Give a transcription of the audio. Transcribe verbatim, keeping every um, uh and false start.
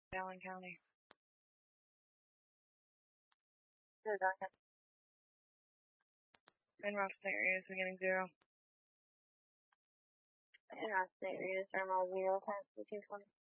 Allen County. Good, Duncan. In Rochester area is beginning zero. In Rochester area, thermal zero times fifteen twenty.